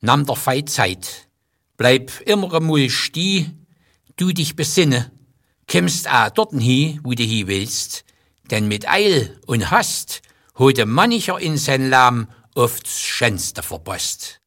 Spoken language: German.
Namm der Fei Zeit, bleib immer einmal steh, du dich besinne, kommst dorten hin, wo du hin willst, denn mit Eil und Hast hat mancher in sein Leben oft das Schönste verpasst.